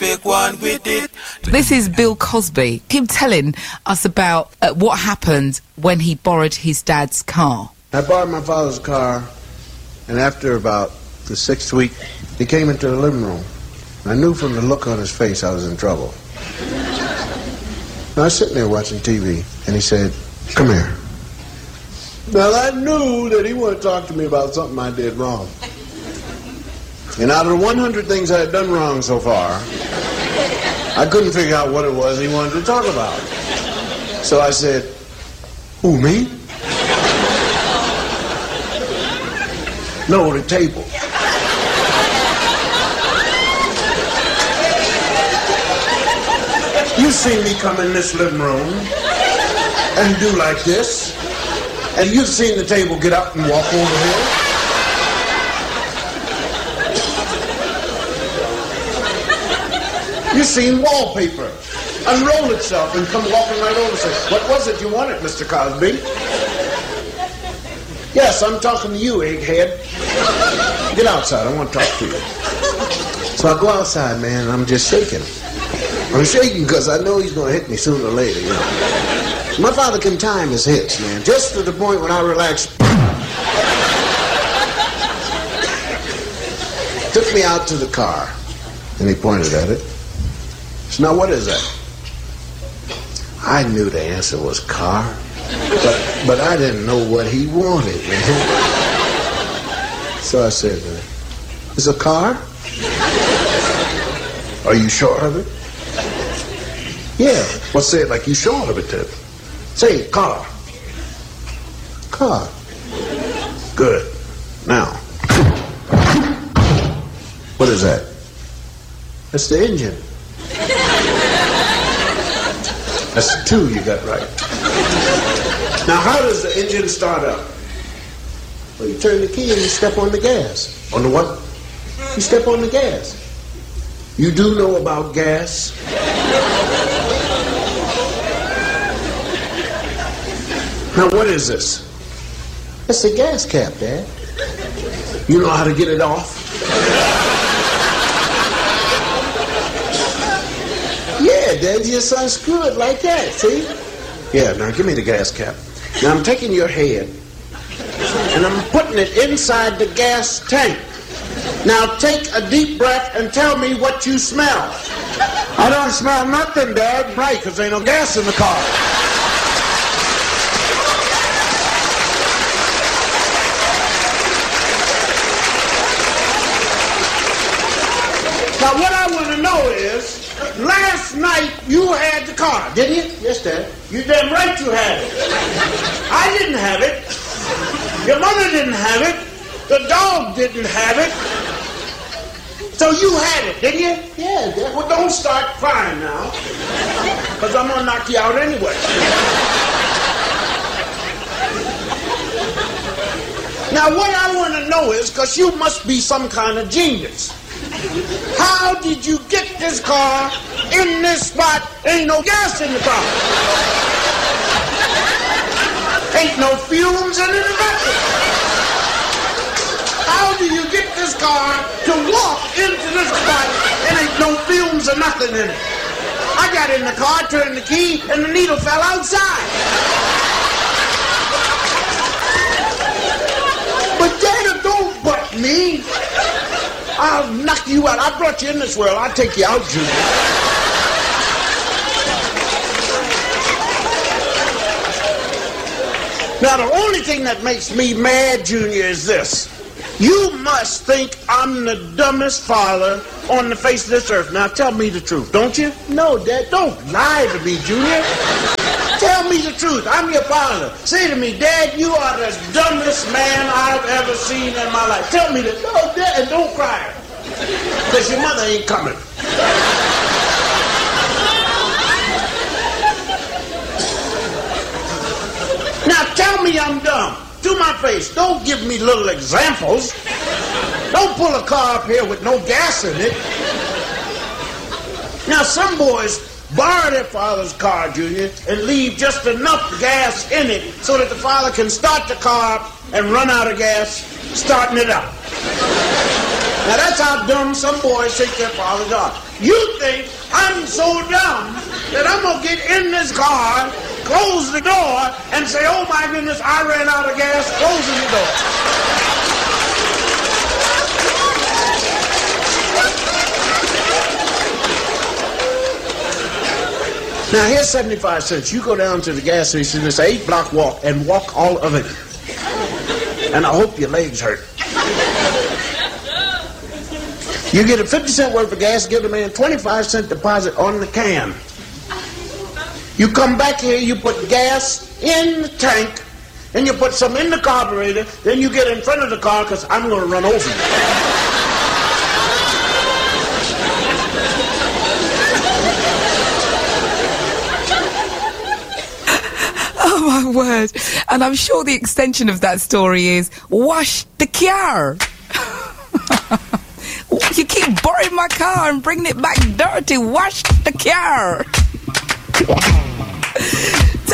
fake one with it. This is Bill Cosby. Him telling us about what happened when he borrowed his dad's car. I borrowed my father's car, and after about the 6th week, he came into the living room. I knew from the look on his face I was in trouble. I was sitting there watching TV, and he said, "Come here." Well, I knew that he wanted to talk to me about something I did wrong. And out of the 100 things I had done wrong so far, I couldn't figure out what it was he wanted to talk about. So I said, "Who, me?" "No, the table." You seen me come in this living room and do like this, and you've seen the table get up and walk over here. You've seen wallpaper unroll itself and come walking right over and say, "What was it you wanted, Mr. Cosby?" "Yes, I'm talking to you, egghead. Get outside, I want to talk to you." So I go outside, man, and I'm just shaking. I'm shaking because I know he's going to hit me sooner or later, you know. My father can time his hits, man, just to the point when I relax. Took me out to the car, and he pointed at it. So now, what is that? I knew the answer was car, but I didn't know what he wanted, man. So I said, "It's a car? Are you sure of it?" "Yeah." "Well, say it like you sure of it, then. Say it, car." "Car." "Good. Now, what is that?" "That's the engine." "That's the 2 you got right. Now, how does the engine start up?" "Well, you turn the key and you step on the gas." "On the what?" "You step on the gas." "You do know about gas?" "Now, what is this?" "That's the gas cap, Dad." "You know how to get it off?" "Yeah, Dad, you just unscrew it like that, see?" "Yeah, now give me the gas cap. Now I'm taking your head and I'm putting it inside the gas tank. Now take a deep breath and tell me what you smell." "I don't smell nothing, Dad." "Right, because there ain't no gas in the car." Now what I want to know is, last night you had the car, didn't you? "Yes, Dad." "You damn right you had it. I didn't have it. Your mother didn't have it. The dog didn't have it. So you had it, didn't you?" "Yeah, Dad." "Well, don't start crying now, because I'm going to knock you out anyway." Now what I want to know is, because you must be some kind of genius, how did you get this car in this spot? Ain't no gas in the car. Ain't no fumes in it. How do you get this car to walk into this spot and ain't no fumes or nothing in it? I got in the car, turned the key, and the needle fell outside. But Dad, don't butt me. I'll knock you out. I brought you in this world. I'll take you out, Junior. Now, the only thing that makes me mad, Junior, is this. You must think I'm the dumbest father on the face of this earth. Now, tell me the truth, don't you? No, Dad, don't lie to me, Junior. Tell me the truth. I'm your father. Say to me, "Dad, you are the dumbest man I've ever seen in my life." Tell me that. No, Dad, and don't cry, because your mother ain't coming. Now, tell me I'm dumb. To my face. Don't give me little examples. Don't pull a car up here with no gas in it. Now, some boys borrow their father's car, Junior, and leave just enough gas in it so that the father can start the car up and run out of gas, starting it up. Now that's how dumb some boys think their fathers are. You think I'm so dumb that I'm going to get in this car, close the door, and say, oh my goodness, I ran out of gas, closing the door. Now here's 75 cents. You go down to the gas station, it's an 8-block walk, and walk all of it. And I hope your legs hurt. You get a 50-cent worth of gas, give the man 25-cent deposit on the can. You come back here, you put gas in the tank, and you put some in the carburetor, then you get in front of the car, because I'm going to run over you. Oh, my word. And I'm sure the extension of that story is, wash the car. You keep borrowing my car and bringing it back dirty. Wash the car.